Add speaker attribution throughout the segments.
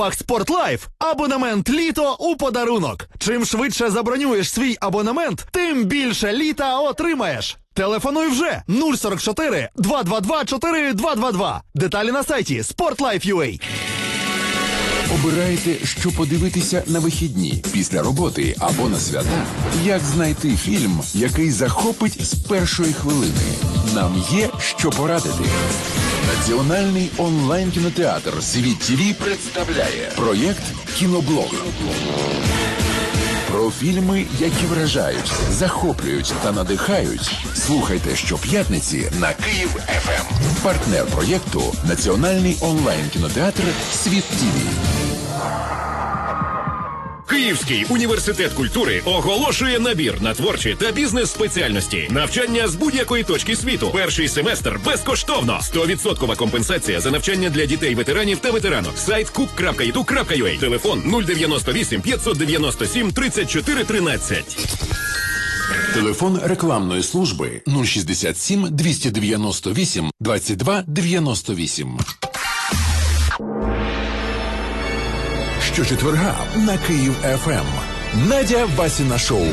Speaker 1: Спортлайф. Абонемент літо у подарунок. Чим швидше забронюєш свій абонемент, тим більше літа отримаєш. Телефонуй вже 044 222 4222. Деталі на сайті sportlife.ua.
Speaker 2: Обираєте, що подивитися на вихідні, після роботи або на свята? Як знайти фільм, який захопить з першої хвилини? Нам є що порадити. Національний онлайн-кінотеатр «Світ ТВ» представляє проєкт «Кіноблог». Про фільми, які вражають, захоплюють та надихають. Слухайте щоп'ятниці на Київ ФМ. Партнер проєкту – Національний онлайн-кінотеатр «Світ ТВ».
Speaker 3: Київський університет культури оголошує набір на творчі та бізнес-спеціальності. Навчання з будь-якої точки світу. Перший семестр безкоштовно. 100% компенсація за навчання для дітей-ветеранів та ветеранок. Сайт cook.edu.ua. Телефон 098 597 34 13.
Speaker 2: Телефон рекламної служби 067 298 22 98. Щочетверга на Київ ФМ. Надя Васіна шоу.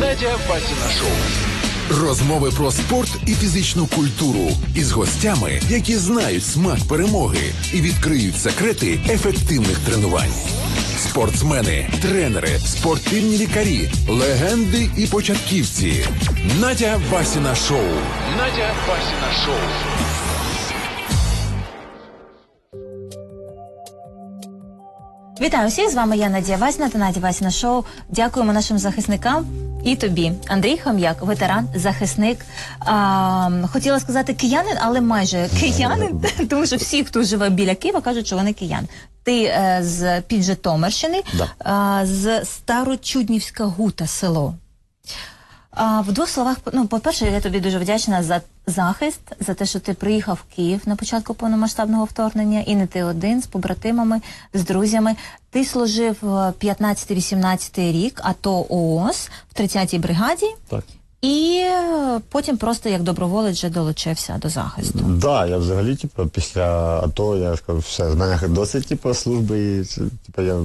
Speaker 2: Розмови про спорт і фізичну культуру із гостями, які знають смак перемоги і відкриють секрети ефективних тренувань. Спортсмени, тренери, спортивні лікарі, легенди і початківці. Надя Васіна шоу.
Speaker 4: Вітаю всіх, з вами я, Надія Васіна та Надя Васіна шоу. Дякуємо нашим захисникам і тобі. Андрій Хом'як, ветеран, захисник. Хотіла сказати киянин, але майже киянин, тому що всі, хто живе біля Києва, кажуть, що вони киян. Ти з-під Житомирщини, з Старочуднівська Гута, село. В двох словах, по-перше, я тобі дуже вдячна за захист, за те, що ти приїхав в Київ на початку повномасштабного вторгнення, і не ти один, з побратимами, з друзями. Ти служив 15-18 рік, АТО ООС в 30-й бригаді. Так. І потім просто як доброволець вже долучився до захисту.
Speaker 5: Так, да, я взагалі, після АТО, я сказав, все, з мене досить, служби, і, я,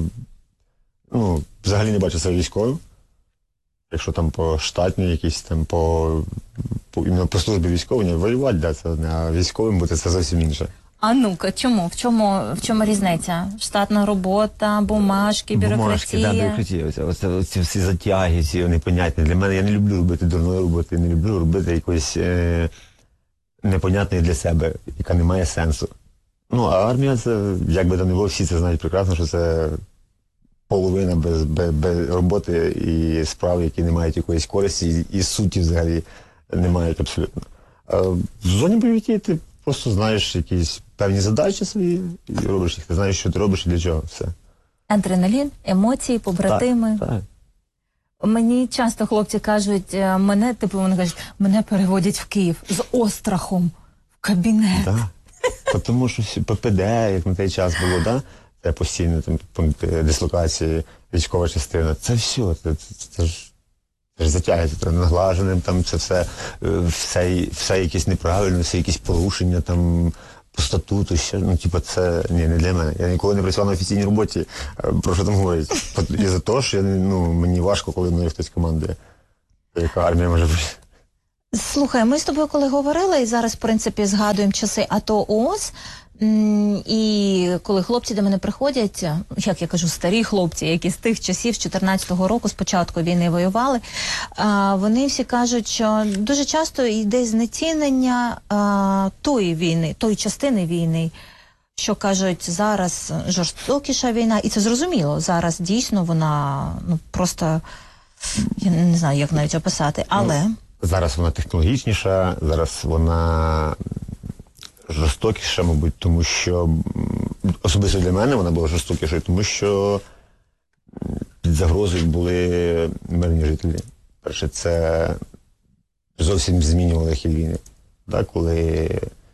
Speaker 5: взагалі не бачу себе військовим. Якщо там по штатній якісь, там іменно по службі військовій, не воювати, да, це, а військовим бути це зовсім інше.
Speaker 4: А ну-ка, чому? В чому різниця? Штатна робота, бумажки, бюрократія?
Speaker 5: Бумажки, да, бюрократія. Оці всі затяги, ці непонятні. Для мене, я не люблю робити дурної роботи, не люблю робити якоїсь непонятної для себе, яка не має сенсу. А армія, це, як би там не було, всі це знають прекрасно, що це половина без роботи і справ, які не мають якоїсь користі, і суті взагалі не мають абсолютно. В зоні бойових дій ти просто знаєш якісь певні задачі свої, і робиш їх, ти знаєш, що ти робиш і для чого, все.
Speaker 4: Адреналін, емоції, побратими.
Speaker 5: Так.
Speaker 4: Мені часто хлопці кажуть, вони кажуть, мене переводять в Київ з острахом в кабінет.
Speaker 5: Так, тому що ППД, як на той час було, да? Це постійно пункт дислокації, військова частина. Це все, це ж затягується наглаженим, там це все якесь неправильне, все якісь порушення там по статуту, це не для мене. Я ніколи не працював на офіційній роботі, про що там говорить. І за те, що мені важко, коли мною хтось командує. Яка армія може бути.
Speaker 4: Слухай, ми з тобою коли говорили, і зараз, в принципі, згадуємо часи АТО ООС, і коли хлопці до мене приходять, як я кажу, старі хлопці, які з тих часів, з 14-го року, з початку війни воювали, вони всі кажуть, що дуже часто йде знецінення тої війни, тої частини війни, що кажуть, зараз жорстокіша війна, і це зрозуміло, зараз дійсно вона, просто, я не знаю, як навіть описати, але...
Speaker 5: Зараз вона технологічніша, зараз вона жорстокіша, мабуть, тому що, особисто для мене вона була жорстокішою, тому що під загрозою були мирні жителі. Перше, це зовсім змінювало хід війни. Так, коли,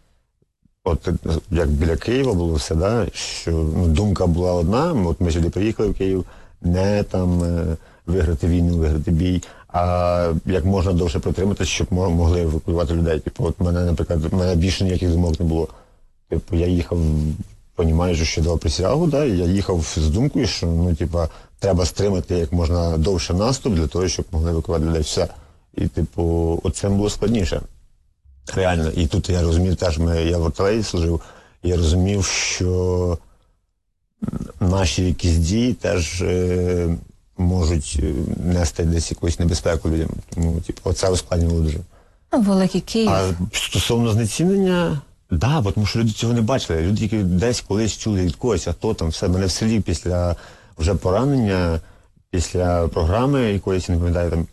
Speaker 5: як біля Києва було все, да, що думка була одна, ми сюди приїхали в Київ, не там виграти війну, виграти бій, а як можна довше протриматися, щоб могли евакуювати людей. Мене, наприклад, більше ніяких думок не було. Я їхав розумієш, що дав присягу, да, і я їхав з думкою, що, ну, типа, треба стримати як можна довше наступ для того, щоб могли евакуювати людей. Все. І, типу, оце було складніше. Реально. І тут я розумів теж, я в артилерії служив, і я розумів, що наші якісь дії теж можуть нести десь якусь небезпеку людям. Тому, типу, оце ускладнювало дуже.
Speaker 4: Великий Київ.
Speaker 5: А стосовно знецінення, да, бо тому що люди цього не бачили. Люди, які десь колись чули від когось, а то там все. Мене в селі після вже поранення, після програми якоїсь, не пам'ятаю, там,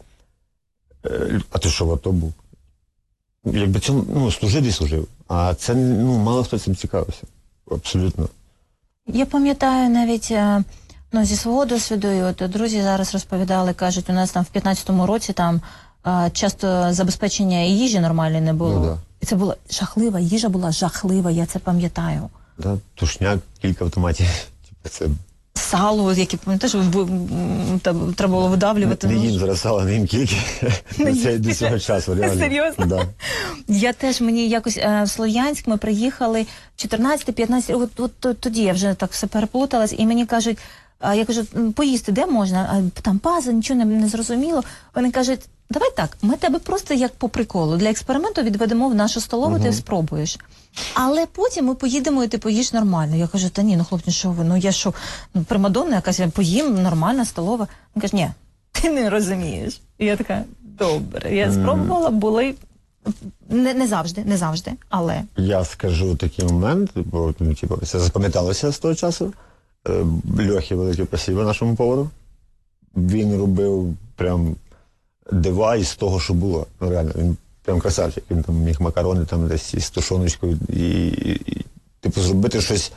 Speaker 5: а ти що в АТО був? Якби цьому, ну, служив і служив. А це, ну, мало хто цим цікавився. Абсолютно.
Speaker 4: Я пам'ятаю навіть, ну, зі свого досвіду, і от друзі зараз розповідали, кажуть, у нас там в 15-му році там часто забезпечення і їжі нормальної не було.
Speaker 5: Ну, да.
Speaker 4: І це була жахлива, їжа була жахлива, я це пам'ятаю.
Speaker 5: Да, тушняк, кілька автоматів. Типу, це...
Speaker 4: Сало, яке, пам'ятаєш, треба було видавлювати.
Speaker 5: Не їм зараз сало, не їм кільки. Це до цього часу, реально.
Speaker 4: Серйозно?
Speaker 5: Да.
Speaker 4: Я теж, мені якось в Слов'янськ ми приїхали 14-15, от тоді я вже так все переплуталась, і мені кажуть, я кажу, поїсти де можна? А там база, нічого не зрозуміло. Вони кажуть, давай так, ми тебе просто як по приколу, для експерименту відведемо в нашу столову, ти спробуєш. Але потім ми поїдемо, і ти поїш нормально. Я кажу, та ні, ну хлопці, що ви, ну я що, ну, примадонна якась, я поїм, нормальна столова. Він каже, ні, ти не розумієш. І я така, добре, я спробувала, були, не завжди, але...
Speaker 5: Я скажу такий момент, бо, ну, типу, це запам'яталося з того часу. Льохі, велике спасибо нашому повару. Він робив прям дива із того, що було. Ну, реально, він прям красавчик. Він там міг макарони там десь із тушоночкою і типу, зробити щось.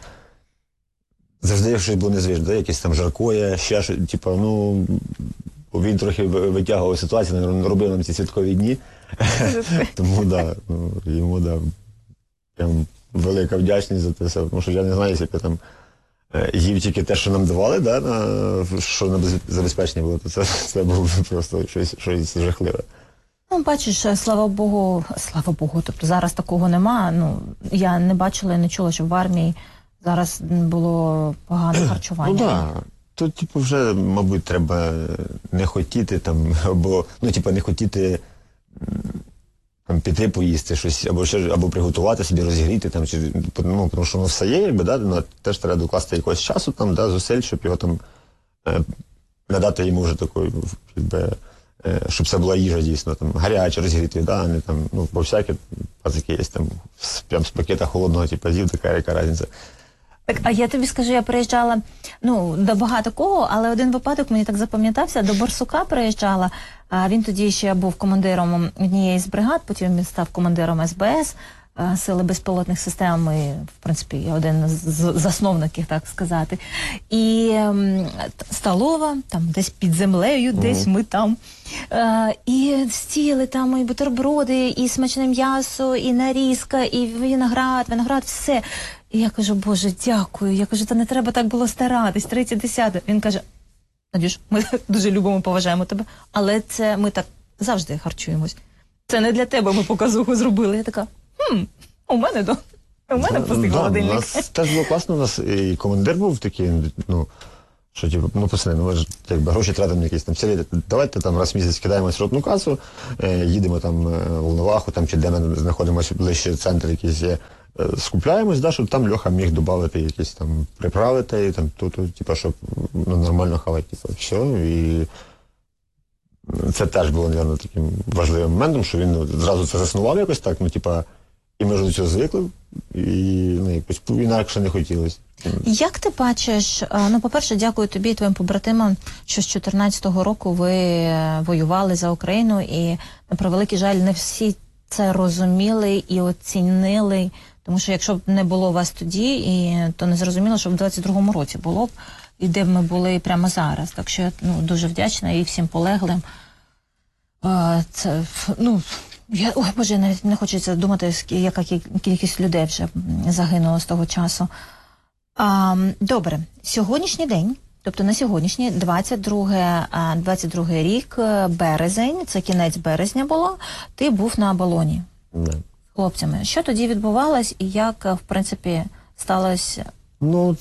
Speaker 5: Завжди щось було незвичне, да? Якесь там жаркоє, ще щось, типу, ну, він трохи витягував ситуацію, не робив нам ці святкові дні. Тому, да, ну, йому, да, прям велика вдячність за те все. Тому що я не знаю, як я там їв тільки те, що нам давали, да, що нам забезпечення було, то це було просто щось жахливе.
Speaker 4: Ну, бачиш, слава Богу, тобто зараз такого нема. Ну, я не бачила і не чула, що в армії зараз було погане харчування.
Speaker 5: Ну, так. Да. Тут, типу, вже, мабуть, треба не хотіти там, або, ну, типу, не хотіти там, піти поїсти щось, або приготувати собі, розігріти, там, чи, ну, тому що воно все є, якби, да, ну, теж треба докласти якогось часу, там, да, зусиль, щоб його там надати йому вже такою, якби, щоб це була їжа дійсно, там, гаряча, розігріти, да, а не там, ну, бо всяке пацики є, там, прям з пакета холодного, типу, з'їв, така яка різниця.
Speaker 4: Так, а я тобі скажу, я приїжджала, ну, до багато кого, але один випадок мені так запам'ятався, до Борсука приїжджала, а він тоді ще був командиром однієї з бригад, потім він став командиром СБС, Сили безпілотних систем, і, в принципі, я один з засновників, так сказати. І столова, там десь під землею, десь ми там. І стіли там і бутерброди, і смачне м'ясо, і нарізка, і виноград, все. І я кажу, Боже, дякую. Я кажу, та не треба так було старатись, 30-10. Він каже, Надюш, ми дуже любимо, поважаємо тебе, але це ми так завжди харчуємось. Це не для тебе ми показуху зробили. Я така, у мене пустий холодильник.
Speaker 5: У нас теж було класно, у нас і командир був такий, ну, що, типу, ну, пацани, ну, ми ж, якби, гроші тратимо якісь там селі, давайте там раз в місяць кидаємось в ротну касу, їдемо там в Волноваху, там, чи де ми знаходимося, ближче центр якийсь є, скупляємось, да, щоб там Льоха міг додати якісь там приправи, і там, типу, щоб, ну, нормально хавати, типу, все, і це теж було, мабуть, таким важливим моментом, що він, ну, зразу це заснував якось так, ну, типа, і ми ж до цього звикли, і, ну, якось інакше не хотілося.
Speaker 4: Як ти бачиш, ну, по-перше, дякую тобі і твоїм побратимам, що з 14-го року ви воювали за Україну, і, на превеликий жаль, не всі це розуміли і оцінили, тому що якщо б не було вас тоді, то не зрозуміло, що в 22-му році було б, і де б ми були прямо зараз. Так що я, ну, дуже вдячна і всім полеглим. Це, ну, ой, Боже, навіть не хочеться думати, яка кількість людей вже загинуло з того часу. Добре, сьогоднішній день, тобто на сьогоднішній, 22 рік, березень, це кінець березня було, ти був на оболоні з хлопцями. Що тоді відбувалось і як, в принципі, сталося
Speaker 5: Ну,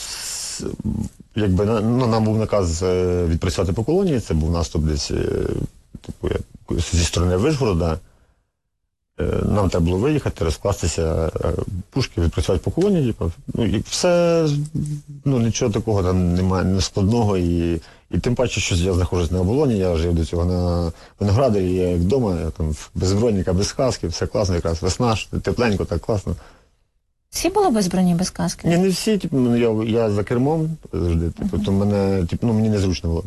Speaker 5: якби нам був наказ відпрацювати по колонії, це був наступ десь типу, зі сторони Вишгорода. Нам треба було виїхати, розкластися, пушки, відпрацювати по колонії. Типу. Ну, і все, ну, нічого такого там немає, не складного. І тим паче, що я знаходжусь на оболоні, я жив до цього на Виноградарі, я як вдома, я там без броніка, без каски, все класно, якраз весна, тепленько, так класно.
Speaker 4: Всі були без броні, без каски?
Speaker 5: Ні, не всі, типу, я за кермом завжди, типу, то мене, типу, ну, мені незручно було.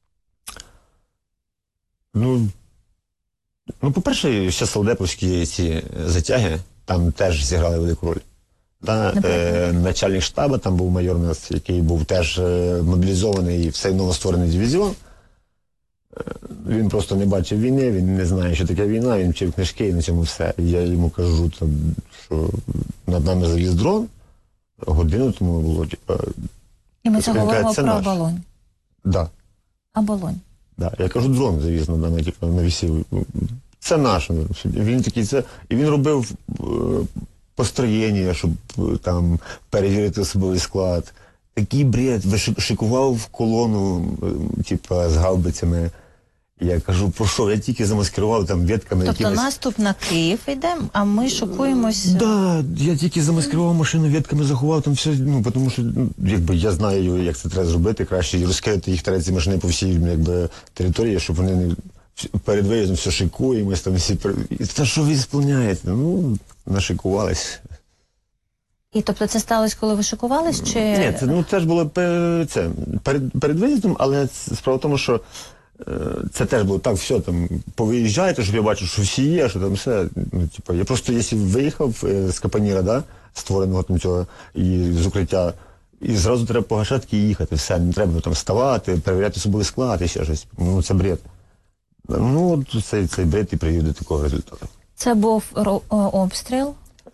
Speaker 5: Ну, по-перше, ще солдеповські ці затяги, там теж зіграли велику роль. Начальник штабу, там був майор у нас, який був теж мобілізований в цей новостворений дивізіон. Він просто не бачив війни, він не знає, що таке війна, він вчив книжки і на цьому все. Я йому кажу, що над нами завіз дрон, годину тому було, типу...
Speaker 4: І ми це говоримо про
Speaker 5: наш.
Speaker 4: оболонь.
Speaker 5: Да.
Speaker 4: Оболонь.
Speaker 5: Да. Я кажу, дрон завіз над нами, типу, навісив. Це наш. Він такий, це... І він робив построєння, щоб там перевірити особовий склад. Такий бред, шикував колону, типу, з гаубицями. Я кажу, про що? Я тільки замаскирував там ветками.
Speaker 4: Тобто
Speaker 5: якимось...
Speaker 4: наступ на Київ йде, а ми шокуємось...
Speaker 5: Да, я тільки замаскирував машину, ветками заховав там все, ну, тому що, ну, якби я знаю, як це треба зробити, краще розкидати їх треба ці машини по всій, якби, території, щоб вони не... Перед виїздом все шикуємось, там всі... Та що ви ісполняєте? Ну, нашикувались.
Speaker 4: І тобто це сталося, коли ви шокувались, чи...
Speaker 5: Ні, це ж було перед виїздом, але справа в тому, що це теж було так, все, там, повиїжджайте, щоб я бачив, що всі є, що там все. Ну, типу, я просто, якщо виїхав з Капаніра, да, створеного там цього, і з укриття, і зразу треба погашати і їхати, все, не треба там вставати, перевіряти особовий склад і ще щось. Ну, це бред. Ну, от цей бред і привів до такого результату.
Speaker 4: Це був обстріл?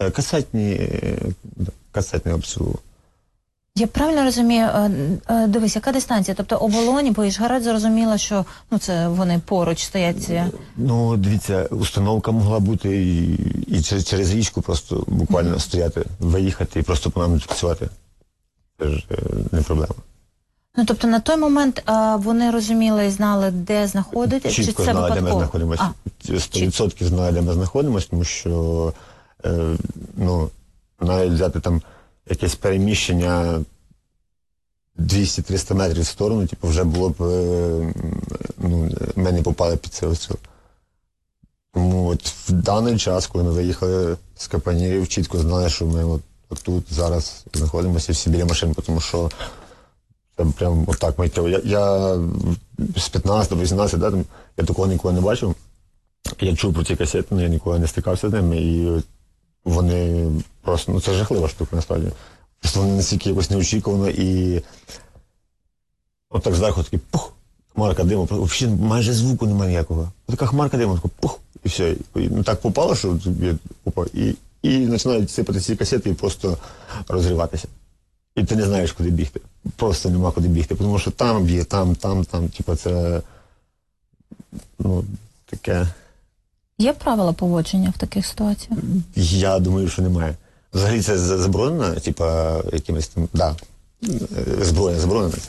Speaker 5: Касетний обстріл.
Speaker 4: Я правильно розумію, дивись, яка дистанція? Тобто оболоні, Вишгород, зрозуміло, що ну, це вони поруч стоять.
Speaker 5: Ну, дивіться, установка могла бути і через річку просто буквально стояти, виїхати і просто по нам працювати. Це ж не проблема.
Speaker 4: Ну, тобто на той момент вони розуміли і знали, де знаходитися?
Speaker 5: Чітко знали, де ми знаходимося. 100% знали, де ми знаходимося, тому що, ну, навіть взяти там якесь переміщення 200-300 метрів в сторону, типу, вже було б, ну, ми не попали під цей обстріл. Тому от в даний час, коли ми виїхали з Капанірів, чітко знали, що ми от тут зараз знаходимося всі біля машин, тому що це прям отак миттєво. Я з 15-18, да, там, я такого ніколи не бачив. Я чув про ці касети, але я ніколи не стикався з ними, і вони просто, ну це жахлива штука насправді. Просто вони настільки якось неочікувано і отак зверху такий пух, хмарка диму, взагалі майже звуку немає ніякого. Така хмарка диму, така пух, і все. І так попало, що я попав, і починають сипати ці касети і просто розриватися. І ти не знаєш, куди бігти. Просто нема куди бігти, тому що там б'є, там, типу це, ну, таке...
Speaker 4: Є правила поводження в таких ситуаціях?
Speaker 5: Я думаю, що немає. Взагалі це заборонено, типа, якимось там, да, зброя заборонена це.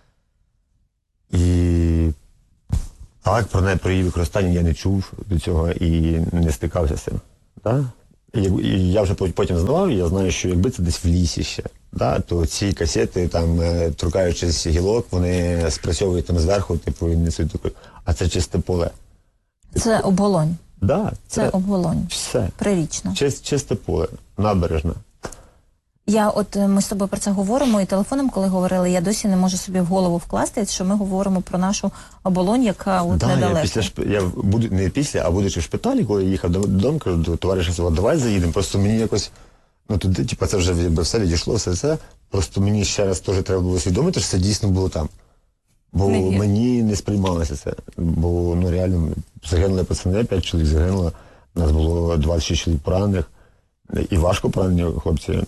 Speaker 5: І так, про її використання я не чув до цього і не стикався з цим. Да? І я вже потім знав, і я знаю, що якби це десь в лісі ще, да, то ці касети, там, торкаючись гілок, вони спрацьовують там зверху, типу, і несуть таку. А це чисте поле.
Speaker 4: Це оболонь.
Speaker 5: Да,
Speaker 4: це оболонь.
Speaker 5: Все.
Speaker 4: Прирічна.
Speaker 5: Чисте поле, набережна.
Speaker 4: Ми з тобою про це говоримо, і телефоном, коли говорили, я досі не можу собі в голову вкласти, що ми говоримо про нашу оболонь, яка от недалеко.
Speaker 5: Не після, а будучи в шпиталі, коли я їхав додому, кажу до товариша, давай заїдемо, просто мені якось, ну туди, типу, це вже якби все відійшло, все це, просто мені ще раз теж треба було свідомити, що це дійсно було там. Бо мені не сприймалося це, бо, ну, реально, загинули пацани, 5 чоловік загинуло, у нас було 26 чоловік поранених, і важко поранені хлопці.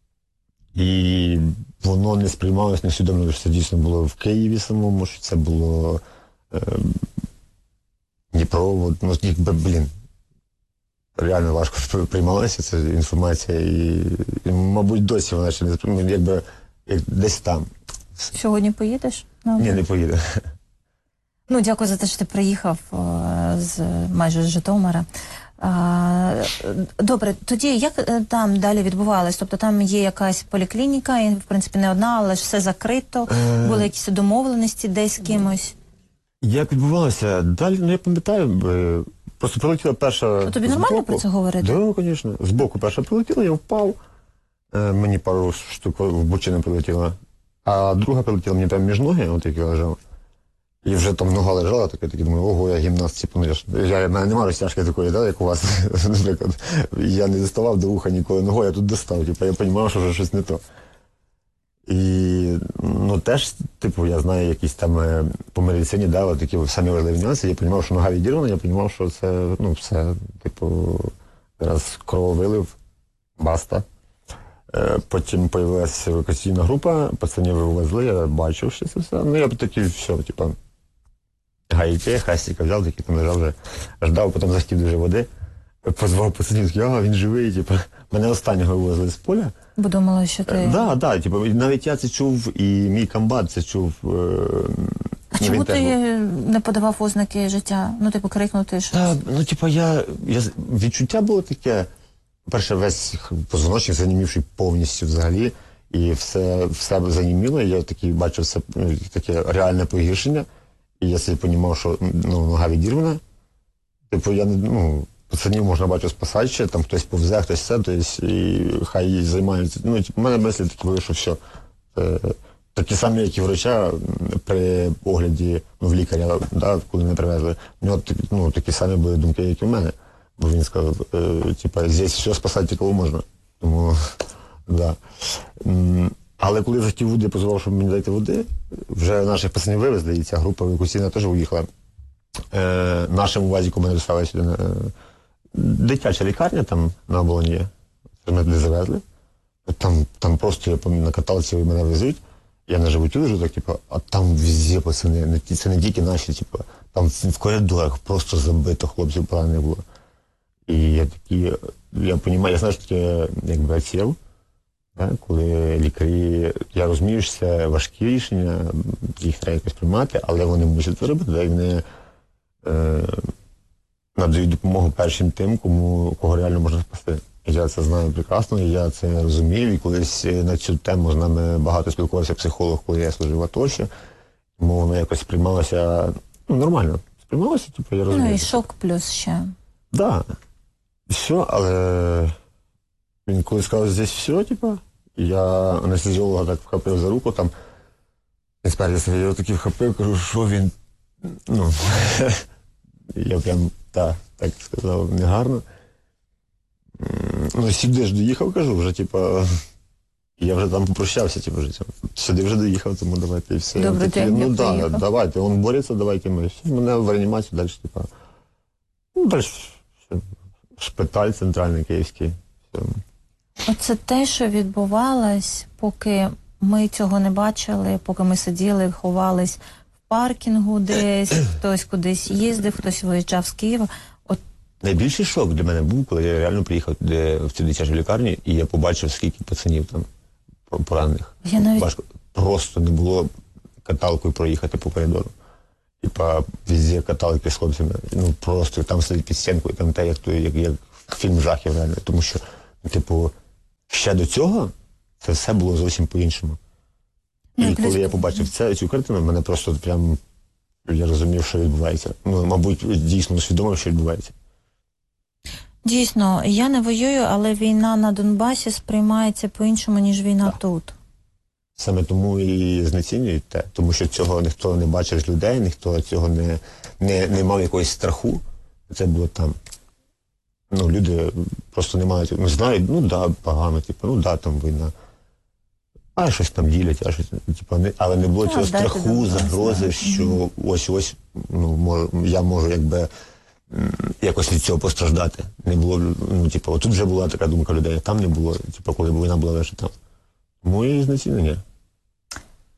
Speaker 5: І воно не сприймалося, не свідомо, що це дійсно було в Києві самому, що це було Дніпро, ну, якби, реально важко приймалася ця інформація, і мабуть, досі вона ще не якби як десь там.
Speaker 4: Сьогодні поїдеш?
Speaker 5: Ні, не поїду.
Speaker 4: Ну, дякую за те, що ти приїхав майже з Житомира. Добре, тоді як там далі відбувалось? Тобто там є якась поліклініка, і, в принципі, не одна, але ж все закрито, були якісь домовленості десь з кимось?
Speaker 5: Як відбувалося? Далі, я пам'ятаю, просто прилетіла перша
Speaker 4: Тобі нормально про це говорити?
Speaker 5: Так, звісно. Збоку перша прилетіла, я впав, мені пару штук в бочину прилетіло, а друга прилетіла мені прямо між ноги, от як я лежав. І вже там нога лежала, таке думаю, ого, я гімнаст, типу, я немає розтяжки такої, да, як у вас, наприклад. Я не доставав до вуха ніколи ногою, я тут достав, типу, я розумів, що вже щось не то. І, теж, типу, я знаю якісь там по медицині, да, такі самі важливі нюанси, я розумів, що нога відірвана, я розумів, що це, все, типу, зараз крововилив, баста. Потім з'явилася евакуаційна група, пацанів вивезли, я бачив, що це все. Я б такий, все, типу, гаїте, хастіка взяв, такий там лежав вже, ждав, потім захотів дуже води, позвав пацанів, такий, він живий, типу. Мене останнього вивезли з поля.
Speaker 4: Бо думали, що ти...
Speaker 5: Так, типу, навіть я це чув, і мій комбат це чув.
Speaker 4: А чому ти не подавав ознаки життя? Типу, крикнути щось?
Speaker 5: Так, відчуття було таке, перше, весь позвоночник занімівший повністю взагалі, і все заніміло, і я такий бачив все таке реальне погіршення, і я собі розумів, що нога відірвана. Типу, я не, пацанів можна бачити спасати ще, там хтось повзе, хтось все, і хай займаються. У мене мислі такі були, що все. Такі самі, як і врача при огляді в лікаря, да, коли не привезли. У нього такі самі були думки, як і в мене. Бо він сказав, типа, здесь все спасати кого можна. Тому, да. Але коли вже хотів води, позвав, щоб мені дати води, вже наших пацанів вивезли, і ця група евакуаційна теж уїхала. Нашому УАЗіку мене доставили сюди дитяча лікарня там на оболоні є. Ми туди завезли. Там просто, я пам'ятаю, на каталці мене везуть. Я на животі лежу, так, типу, а там везде пацани, це не тільки наші, типу, там в коридорах просто забито хлопців поранених було. І я такий, я розумію, я знаю, що таке, якби, отсів, да, коли лікарі, я розумію, що це важкі рішення, їх треба якось приймати, але вони мусять це робити, да, і вони надають допомогу першим тим, кого реально можна спасти. Я це знаю прекрасно, і я це розумію, і колись на цю тему з нами багато спілкувався психолог, коли я служив в АТО ще, тому воно якось сприймалося, нормально, сприймалося, типу, я розумію.
Speaker 4: І шок плюс ще.
Speaker 5: Так, да. Все, але він коли сказав, здесь все, типу, я анестезіолога так вхопив за руку, там, інспектор, я його таки вхопив, кажу, що він, я прям, так сказав, негарно. Сюди ж доїхав, кажу, вже, типу, я вже там попрощався, типу, вже, сюди вже доїхав, тому давайте, і все.
Speaker 4: Добре,
Speaker 5: такі, давайте, він бореться, давайте ми. Все, мене в реанімацію, далі, типу, далі, шпиталь центральний, київський. Все.
Speaker 4: Оце те, що відбувалось, поки ми цього не бачили, поки ми сиділи, ховались в паркінгу десь, хтось кудись їздив, хтось виїжджав з Києва.
Speaker 5: Найбільший шок для мене був, коли я реально приїхав в цю дитячу лікарню, і я побачив, скільки пацанів там поранених. Важко. Просто не було каталкою проїхати по коридору. Типа, везде каталки з хлопцями. Просто там сидить під стінкою, там те, як фільм жахів реально. Тому що, ще до цього це все було зовсім по-іншому. І коли я побачив цю картину, мене просто прям, я розумів, що відбувається. Мабуть, дійсно усвідомив, що відбувається.
Speaker 4: Дійсно, я не воюю, але війна на Донбасі сприймається по-іншому, ніж війна тут.
Speaker 5: Саме тому і знецінюють те, тому що цього ніхто не бачив з людей, ніхто цього не мав якогось страху. Це було там. Люди просто не мають, знають, погано, там війна. А щось там ділять, але не було цього страху, загрози, що ось, я можу якось від цього постраждати. Не було, тут вже була така думка людей, а там не було, коли війна була лише там. Тому і знецінення.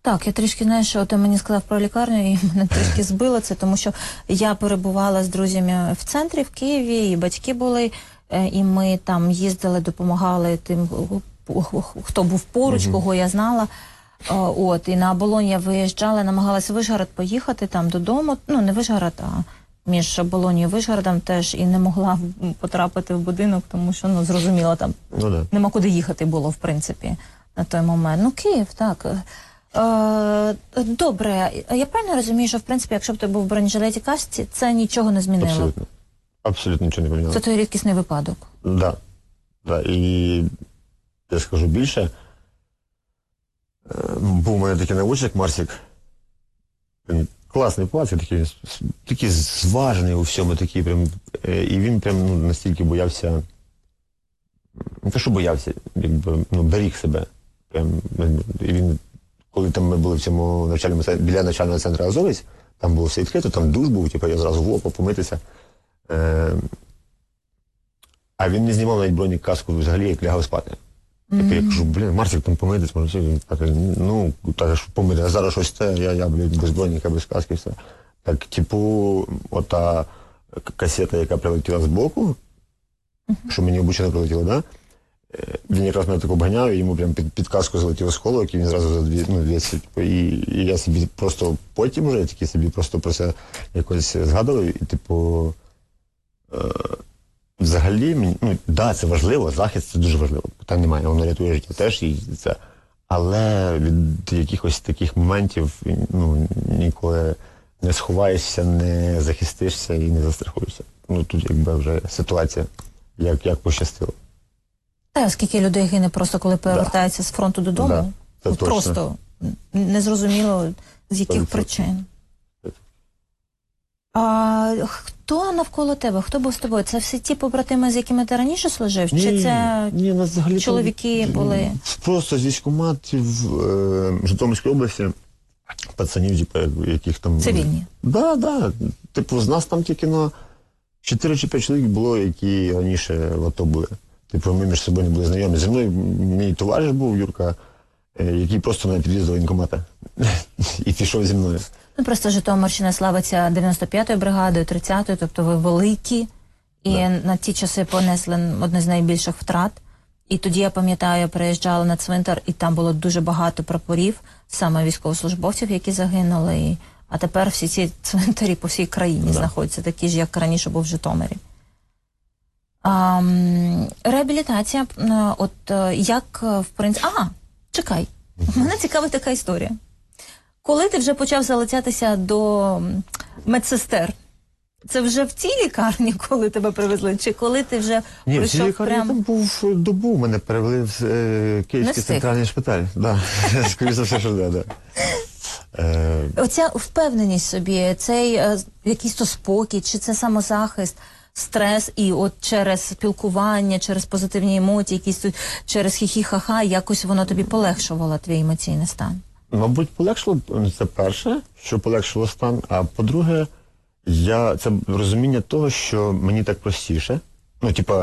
Speaker 4: Так, я трішки, знаєш, ти мені сказав про лікарню, і мене трішки збило це, тому що я перебувала з друзями в центрі, в Києві, і батьки були, і ми там їздили, допомагали тим, хто був поруч, кого я знала. От, і на Оболонь я виїжджала, намагалася в Вишгород поїхати там додому, ну, не Вишгород, а між Оболонью і Вишгородом теж, і не могла потрапити в будинок, тому що, ну, зрозуміло, там нема куди їхати було, в принципі, на той момент. Ну, Київ, так. Добре, я правильно розумію, що, в принципі, якщо б ти був в бронежилеті касці, це нічого не змінило?
Speaker 5: Абсолютно. Абсолютно нічого не поміняло.
Speaker 4: Це той рідкісний випадок?
Speaker 5: Да. Да. І я скажу більше. Був у мене такий наводчик, Марсик. Він класний пацан, такий зважений у всьому, такий прям. І він прям, ну, настільки боявся, не те, що боявся, якби, ну, беріг себе. Прям, і він, коли там ми були в цьому навчальному центрі, біля навчального центру Азовець, там було все відкрито, там душ був, типу, я зразу в опа помитися. А він не знімав навіть бронекаску взагалі, як лягав спати. Я кажу, Марсик, там помитись, може, він так, ну, так, що помити, а зараз щось це, я, без броніка, без каски, все. Так, типу, ота касета, яка прилетіла з боку, що мені обучено прилетіло, да? Він якраз мене так обганяв, і йому прям під каску залетів осколок, і він зразу задвівся. І я собі просто потім вже таки собі просто про це якось згадував, і типу, взагалі, ну, да, це важливо, захист це дуже важливо, питань немає, воно рятує життя теж, і це. Але від якихось таких моментів, ну, ніколи не сховаєшся, не захистишся і не застрахуєшся. Ну, тут якби вже ситуація, як пощастило.
Speaker 4: Та, скільки людей гине просто, коли повертаються з фронту додому?
Speaker 5: Да,
Speaker 4: просто незрозуміло, з яких причин. А хто навколо тебе? Хто був з тобою? Це всі ті побратими, з якими ти раніше служив? Чи це чоловіки були?
Speaker 5: Просто з військкоматів Житомирської області, пацанів, яких там...
Speaker 4: Цивільні?
Speaker 5: Да. Типу, з нас там тільки 4 чи 5 чоловік було, які раніше в АТО були. Типу, ми між собою не були знайомі. Зі мною мій товариш був, Юрка, який просто мене підвіз до воєнкомата і пішов зі мною.
Speaker 4: Ну, просто Житомирщина славиться 95-ю бригадою, 30-ю, тобто ви великі, і на ті часи понесли одне з найбільших втрат. І тоді, я пам'ятаю, я приїжджала на цвинтар, і там було дуже багато прапорів, саме військовослужбовців, які загинули. А тепер всі ці цвинтарі по всій країні знаходяться, такі ж, як раніше був в Житомирі. Реабілітація, от як, в принципі... Чекай, мене цікавить така історія. Коли ти вже почав залицятися до медсестер, це вже в цій лікарні, коли тебе привезли, чи коли ти вже прийшов прямо... Ні, в цій лікарні
Speaker 5: там був добу, мене перевели в Київський центральний шпиталь. Да. Скоріше за все, що да.
Speaker 4: Оця впевненість собі, цей якийсь то спокій, чи це самозахист, стрес, і от через спілкування, через позитивні емоції, якісь тут, через хі-хі-ха-ха, якось воно тобі полегшувало твій емоційний стан?
Speaker 5: Мабуть, полегшило, це перше, що полегшило стан, а по-друге, це розуміння того, що мені так простіше. Ну, типа,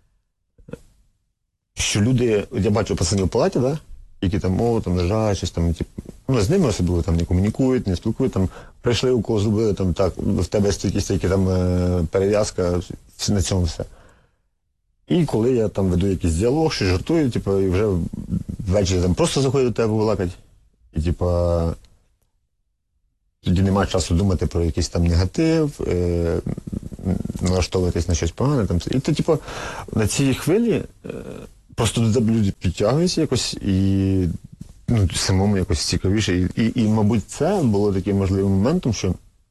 Speaker 5: що люди, я бачу пацанів в палаті, да, які там, там лежать, щось там, типу, ну, з ними особливо там не комунікують, не спілкують, там, прийшли, укол зробили, там, так, в тебе стільки там перев'язка, на цьому все. І коли я там веду якийсь діалог, щось жартую, типу, і вже ввечері там просто заходять до тебе балакать. І, типа, тоді немає часу думати про якийсь там негатив, налаштовуватись на щось погане. Там. І ти, типу, на цій хвилі просто до тебе люди підтягуються якось, і самому якось цікавіше. І, мабуть, це було таким можливим моментом, що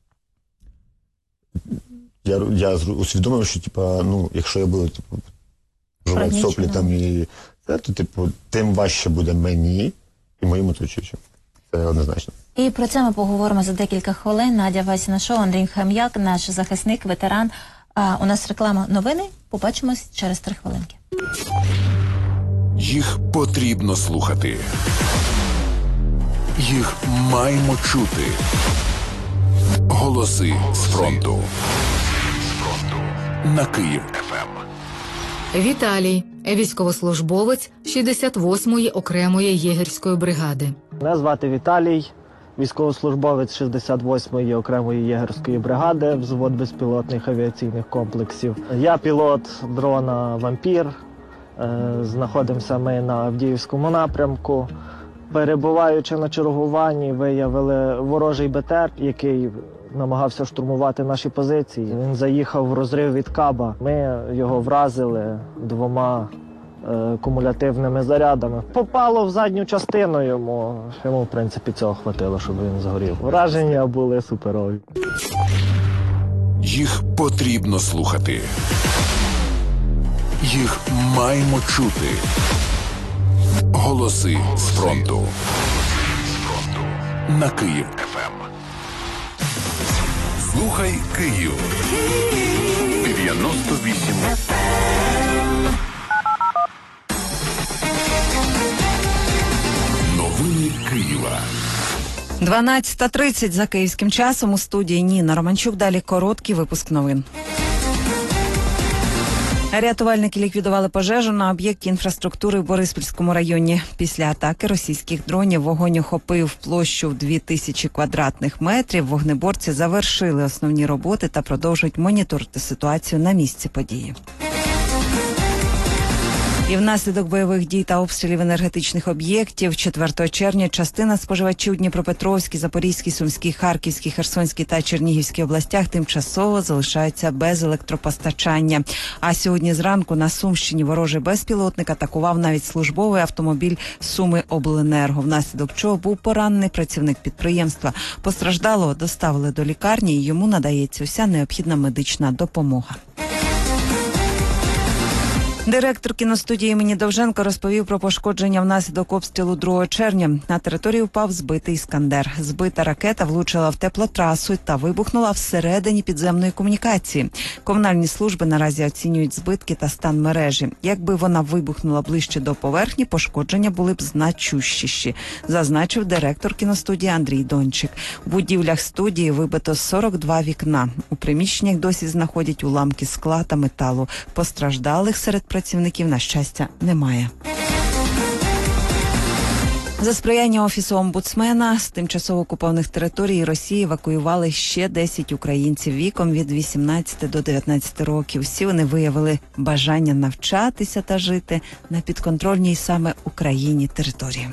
Speaker 5: я усвідомив, що, типа, якщо я буду, типу, жувати соплі там і це, то, типу, тим важче буде мені і моїм оточуючим. Це однозначно.
Speaker 4: І про це ми поговоримо за декілька хвилин. Надя Васіна Шоу, Андрій Хом'як, наш захисник, ветеран. У нас реклама, новини. Побачимось через 3 хвилинки.
Speaker 2: Їх потрібно слухати. Їх маємо чути. Голоси з фронту. На Київ ФМ.
Speaker 6: Віталій, військовослужбовець 68-ї окремої єгерської бригади. Мене звати Віталій, військовослужбовець 68-ї окремої єгерської бригади, взвод безпілотних авіаційних комплексів. Я пілот дрона «Вампір». Знаходимося ми на Авдіївському напрямку. Перебуваючи на чергуванні, виявили ворожий БТР, який намагався штурмувати наші позиції. Він заїхав в розрив від каба. Ми його вразили 2 кумулятивними зарядами. Попало в задню частину йому. Йому, в принципі, цього хватило, щоб він згорів. Враження були суперові.
Speaker 2: Їх потрібно слухати. Їх маємо чути. Голоси з фронту. На Київ ФМ. Слухай Київ. 98 Новини Києва.
Speaker 7: 12:30 за київським часом у студії Ніна Романчук. Далі короткий випуск новин. Рятувальники ліквідували пожежу на об'єкті інфраструктури в Бориспільському районі. Після атаки російських дронів вогонь охопив площу в 2000 квадратних метрів. Вогнеборці завершили основні роботи та продовжують моніторити ситуацію на місці події. І внаслідок бойових дій та обстрілів енергетичних об'єктів 4 червня частина споживачів у Дніпропетровській, Запорізькій, Сумській, Харківській, Херсонській та Чернігівській областях тимчасово залишаються без електропостачання. А сьогодні зранку на Сумщині ворожий безпілотник атакував навіть службовий автомобіль Сумиобленерго, внаслідок чого був поранений працівник підприємства. Постраждалого доставили до лікарні і йому надається вся необхідна медична допомога. Директор кіностудії імені Довженка розповів про пошкодження внаслідок обстрілу 2 червня. На територію впав збитий «Іскандер». Збита ракета влучила в теплотрасу та вибухнула всередині підземної комунікації. Комунальні служби наразі оцінюють збитки та стан мережі. Якби вона вибухнула ближче до поверхні, пошкодження були б значущіші, зазначив директор кіностудії Андрій Дончик. У будівлях студії вибито 42 вікна. У приміщеннях досі знаходять уламки скла та металу. Постраждалих серед працівників, на щастя, немає. За сприяння Офісу омбудсмена з тимчасово окупованих територій Росії евакуювали ще 10 українців віком від 18 до 19 років. Всі вони виявили бажання навчатися та жити на підконтрольній саме Україні території.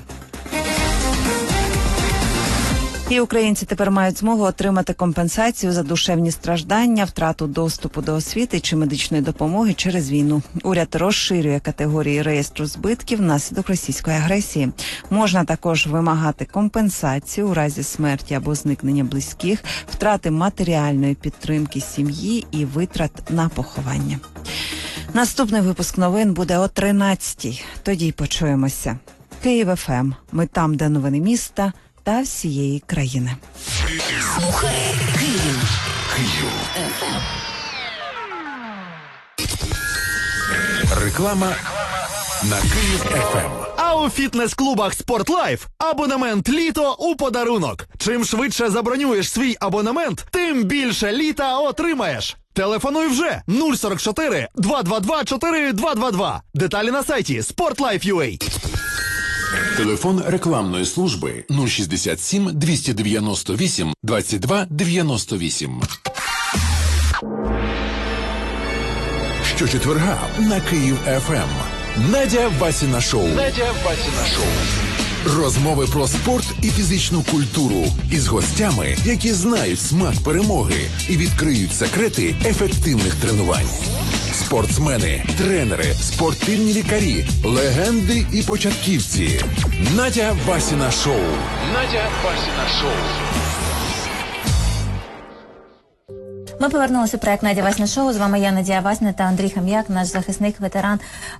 Speaker 7: І українці тепер мають змогу отримати компенсацію за душевні страждання, втрату доступу до освіти чи медичної допомоги через війну. Уряд розширює категорії реєстру збитків внаслідок російської агресії. Можна також вимагати компенсацію у разі смерті або зникнення близьких, втрати матеріальної підтримки сім'ї і витрат на поховання. Наступний випуск новин буде о 13-й. Тоді й почуємося. Київ ФМ. Ми там, де новини міста та всієї країни.
Speaker 2: Слухай Київ. Київ. Реклама на Київ ФМ.
Speaker 1: А у фітнес-клубах «Спортлайф» абонемент «Літо» у подарунок. Чим швидше забронюєш свій абонемент, тим більше літа отримаєш. Телефонуй вже 044 222 4222. Деталі на сайті sportlife.ua.
Speaker 2: Телефон рекламної служби 067 298 22 98. Щочетверга на Київ ФМ. Надя Васіна шоу. Розмови про спорт і фізичну культуру із гостями, які знають смак перемоги і відкриють секрети ефективних тренувань. Спортсмени, тренери, спортивні лікарі, легенди і початківці. Надя Васіна шоу.
Speaker 4: Ми повернулися у проект «Надя Васіна шоу». З вами я, Надія Васіна, та Андрій Хам'як, наш захисник, ветеран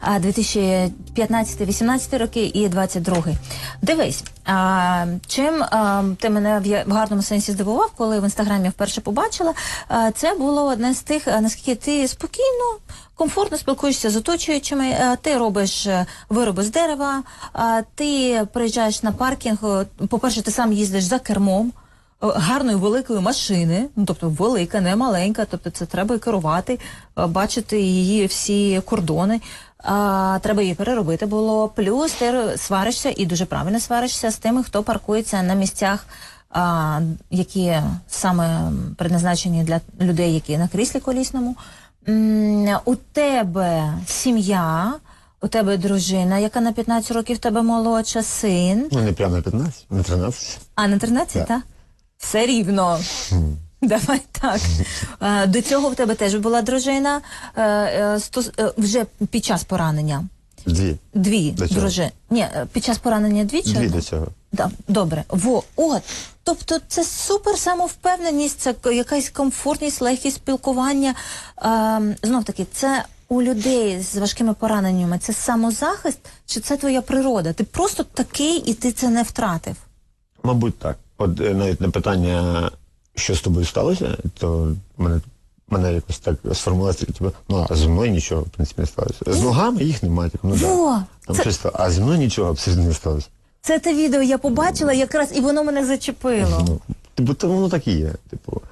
Speaker 4: 2015-18 роки і 22-й. Дивись, чим ти мене в гарному сенсі здивував, коли в Інстаграмі вперше побачила, це було одне з тих, наскільки ти спокійно, комфортно спілкуєшся з оточуючими, ти робиш вироби з дерева, ти приїжджаєш на паркінг, по-перше, ти сам їздиш за кермом, гарної великої машини, ну, тобто велика, не маленька, тобто це треба і керувати, бачити її всі кордони, треба її переробити було, плюс ти сваришся, і дуже правильно сваришся з тими, хто паркується на місцях, які саме предназначені для людей, які на кріслі колісному. У тебе сім'я, у тебе дружина, яка на 15 років, в тебе молодша, син.
Speaker 5: Ну, не прямо на 15, на 13.
Speaker 4: А, на 13, так? Все рівно. Давай так. До цього в тебе теж була дружина, вже під час поранення. Дві
Speaker 5: До цього.
Speaker 4: дружини. Ні, під час поранення дві чи?
Speaker 5: Дві до цього.
Speaker 4: Да, добре. От. Тобто це супер самовпевненість, це якась комфортність, легкість спілкування. Знов таки, це у людей з важкими пораненнями, це самозахист, чи це твоя природа? Ти просто такий, і ти це не втратив?
Speaker 5: Мабуть, так. От навіть на питання, що з тобою сталося, то мене якось так сформулювати, типу, ну, а зі мною нічого, в принципі, не сталося. З ногами їх немає, типу, ну, да. Там щось сталося. А зі мною нічого абсолютно не сталося.
Speaker 4: Це те відео я побачила якраз, і воно мене зачепило.
Speaker 5: Ну, типу, то воно так і є. Типу,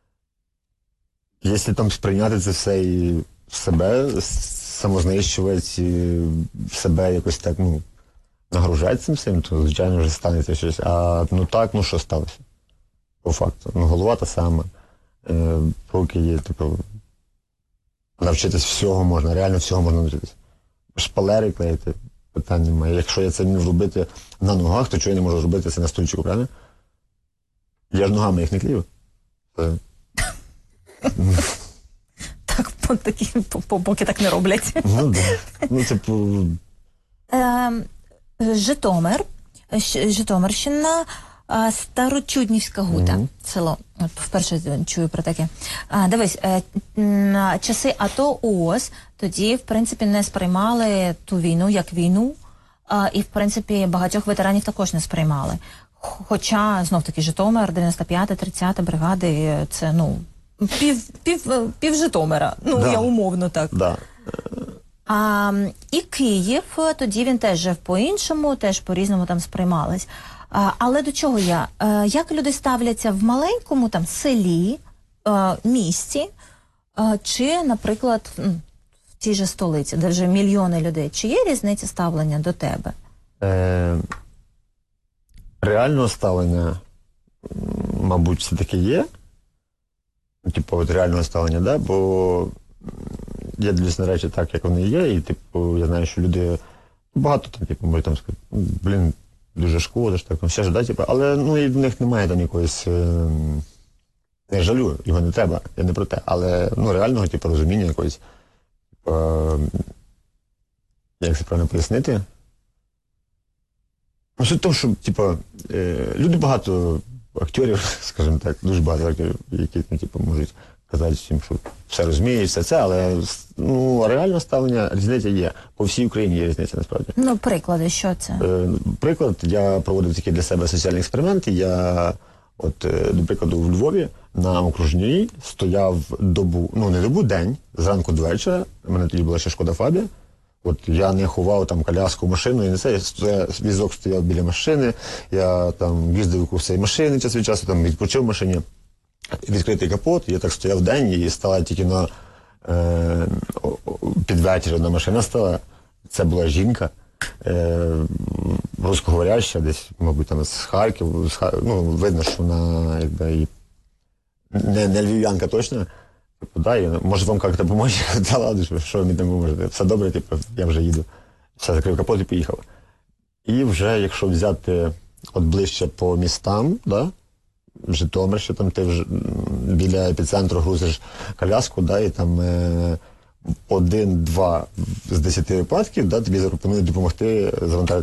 Speaker 5: якщо там сприйняти це все і себе, самознищувати, себе якось так, ну, нагружати цим всім, то, звичайно, вже станеться щось. А, ну так, ну що сталося? По факту. Ну, голова та сама. Руки є, типу, навчитись всього можна, реально всього можна навчитись. Шпалери клеїти, питань немає. Якщо я це вмів робити на ногах, то чого я не можу робити це на стульчику, правильно? Я ж ногами їх не клею.
Speaker 4: Так, такі поки так не роблять.
Speaker 5: Ну, так. Ну, типу...
Speaker 4: Житомирщина, Старочуднівська Гута, село. От вперше чую про таке. Дивись, часи АТО, ООС тоді, в принципі, не сприймали ту війну як війну, і, в принципі, багатьох ветеранів також не сприймали. Хоча, знов-таки, Житомир, 95-та, 30-та бригади, це, ну, пів Житомира. Ну,
Speaker 5: да.
Speaker 4: Я умовно так.
Speaker 5: Да.
Speaker 4: І Київ, тоді він теж жив по-іншому, теж по-різному там сприймались. Але до чого я? Як люди ставляться в маленькому там селі, місті, чи, наприклад, в тій же столиці, де вже мільйони людей, чи є різниця ставлення до тебе?
Speaker 5: Реального ставлення, мабуть, все-таки є. Типу, от реального ставлення, да, бо я дивлюсь на речі так, як вони є, і, типу, я знаю, що люди багато там, типу, можуть там сказати, блін, дуже шкода, що так, там, все ж, да, типу, але, ну, і в них немає там якоїсь, я жалю, його не треба, я не про те, але, ну, реального, типу, розуміння якоїсь, як це правильно пояснити? Ну, суть в тому, що, типу, люди багато акторів, скажімо так, дуже багато акторів, які, ну, типу, можуть казати всім, що все розуміють, все це, але, ну, реальне ставлення, різниця є. По всій Україні є різниця, насправді.
Speaker 4: Ну, приклади, що це?
Speaker 5: Приклад, я проводив такий для себе соціальний експеримент, я, от, до прикладу, в Львові на окружній стояв добу, ну, не добу, день, зранку до вечора, у мене тоді була ще Шкода Фабія. От я не ховав там коляску, машину, і не це, візок стояв біля машини, я там їздив у цієї машини час від часу, там відпочив в машині, відкритий капот, я так стояв день, і стала тільки на під вечір одна машина стала, це була жінка, русскоговоряща, десь, мабуть, там з Харкова, ну, видно, що вона, якби, не львів'янка точно. Типу, да, може вам як-то допомогти? Та ладно, що ви мені там поможете? Все добре, типу, я вже їду. Все, закрив капот і поїхав. І вже, якщо взяти от ближче по містам, да, Житомир, що там ти вже біля епіцентру грузиш коляску, да, і там 1-2 з 10 випадків, да, тобі запропонують допомогти завантажити